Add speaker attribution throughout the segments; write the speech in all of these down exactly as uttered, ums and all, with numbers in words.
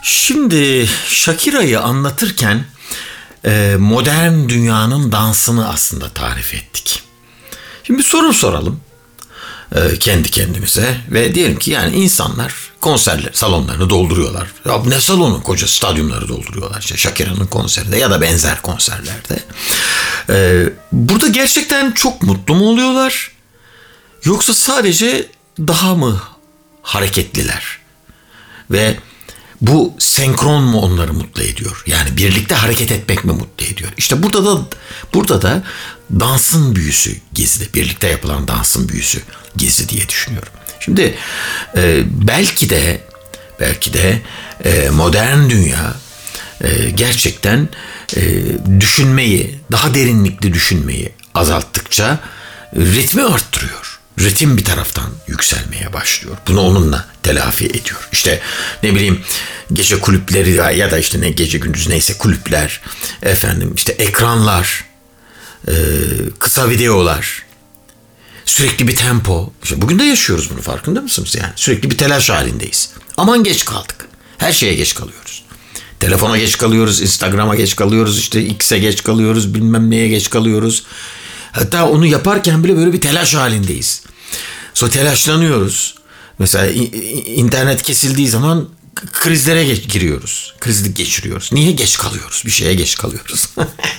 Speaker 1: Şimdi Shakira'yı anlatırken e, modern dünyanın dansını aslında tarif ettik. Şimdi bir soru soralım e, kendi kendimize ve diyelim ki yani insanlar konserler salonlarını dolduruyorlar. Ya ne salonu, koca stadyumları dolduruyorlar işte Shakira'nın konserinde ya da benzer konserlerde. E, burada gerçekten çok mutlu mu oluyorlar? Yoksa sadece daha mı hareketliler? Ve bu senkron mu onları mutlu ediyor? Yani birlikte hareket etmek mi mutlu ediyor? İşte burada da burada da dansın büyüsü gizli. Birlikte yapılan dansın büyüsü gizli diye düşünüyorum. Şimdi e, belki de belki de e, modern dünya e, gerçekten e, düşünmeyi, daha derinlikli düşünmeyi azalttıkça ritmi arttırıyor. Ritim bir taraftan yükselmeye başlıyor. Bunu onunla telafi ediyor. İşte ne bileyim gece kulüpleri ya da işte ne gece gündüz neyse kulüpler, efendim işte ekranlar, e, kısa videolar, sürekli bir tempo. İşte bugün de yaşıyoruz bunu, farkında mısınız yani? Sürekli bir telaş halindeyiz. Aman geç kaldık. Her şeye geç kalıyoruz. Telefona geç kalıyoruz, Instagram'a geç kalıyoruz, işte X'e geç kalıyoruz, bilmem neye geç kalıyoruz. Hatta onu yaparken bile böyle bir telaş halindeyiz. Sonra telaşlanıyoruz. Mesela internet kesildiği zaman krizlere geç, giriyoruz. Krizlik geçiriyoruz. Niye geç kalıyoruz? Bir şeye geç kalıyoruz.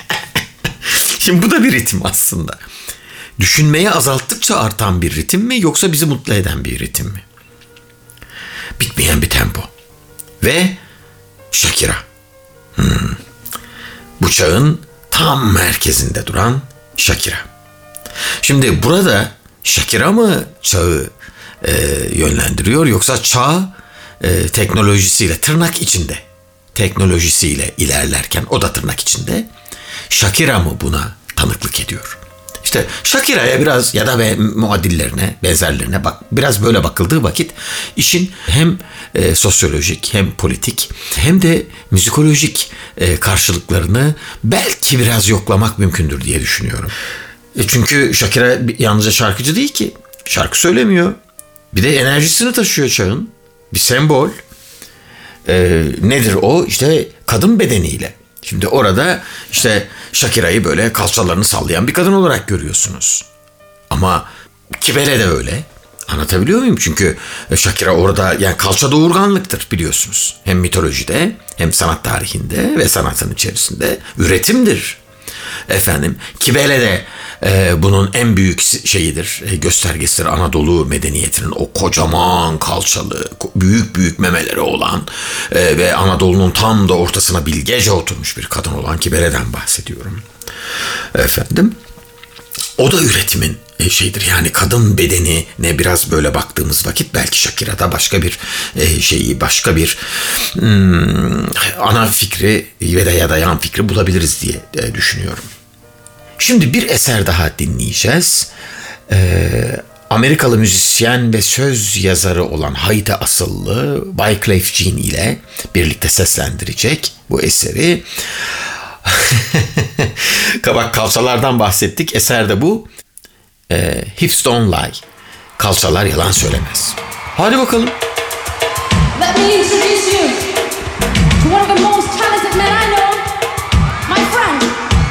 Speaker 1: Şimdi bu da bir ritim aslında. Düşünmeyi azalttıkça artan bir ritim mi, yoksa bizi mutlu eden bir ritim mi? Bitmeyen bir tempo. Ve Shakira. Hmm. Bu çağın tam merkezinde duran Shakira. Şimdi burada Shakira mı çağı e, yönlendiriyor, yoksa çağ e, teknolojisiyle, tırnak içinde teknolojisiyle ilerlerken, o da tırnak içinde, Shakira mı buna tanıklık ediyor? İşte Shakira'ya biraz ya da ve muadillerine, benzerlerine bak, biraz böyle bakıldığı vakit işin hem e, sosyolojik hem politik hem de müzikolojik e, karşılıklarını belki biraz yoklamak mümkündür diye düşünüyorum. E çünkü Shakira yalnızca şarkıcı değil ki. Şarkı söylemiyor. Bir de enerjisini taşıyor çağın. Bir sembol. E, nedir o? İşte kadın bedeniyle. Şimdi orada işte Shakira'yı böyle kalçalarını sallayan bir kadın olarak görüyorsunuz. Ama Kibele de öyle. Anlatabiliyor muyum? Çünkü Shakira orada yani kalça doğurganlıktır biliyorsunuz. Hem mitolojide hem sanat tarihinde ve sanatın içerisinde üretimdir. Efendim Kibele de e, bunun en büyük şeyidir, e, göstergesidir. Anadolu medeniyetinin o kocaman kalçalı, büyük büyük memeleri olan e, ve Anadolu'nun tam da ortasına bilgece oturmuş bir kadın olan Kibele'den bahsediyorum. Efendim o da üretimin şeydir, yani kadın bedenine biraz böyle baktığımız vakit belki Shakira'da başka bir şeyi, başka bir hmm, ana fikri ve de ya da yan fikri bulabiliriz diye düşünüyorum. Şimdi bir eser daha dinleyeceğiz. Ee, Amerikalı müzisyen ve söz yazarı olan Haiti asıllı Wyclef Jean ile birlikte seslendirecek bu eseri. Kabak kalçalardan bahsettik. Eser de bu. E, Hips don't lie. Kalçalar yalan söylemez. Hadi bakalım. Let me